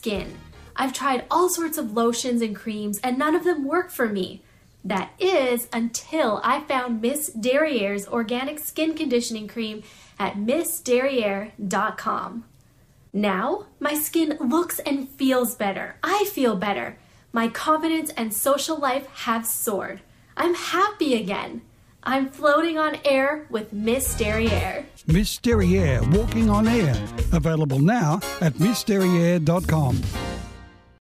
skin. I've tried all sorts of lotions and creams, and none of them work for me. That is until I found Miss Derriere's organic skin conditioning cream at MissDerriere.com. Now, my skin looks and feels better. I feel better. My confidence and social life have soared. I'm happy again. I'm floating on air with Miss Derriere. Miss Derriere, walking on air. Available now at MissDerriere.com.